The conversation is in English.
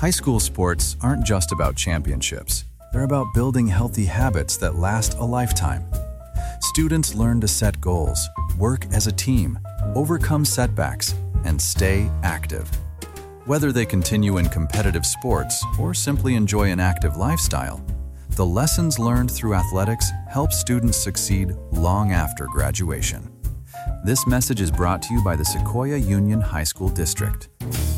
High school sports aren't just about championships. They're about building healthy habits that last a lifetime. Students learn to set goals, work as a team, overcome setbacks, and stay active. Whether they continue in competitive sports or simply enjoy an active lifestyle, the lessons learned through athletics help students succeed long after graduation. This message is brought to you by the Sequoia Union High School District.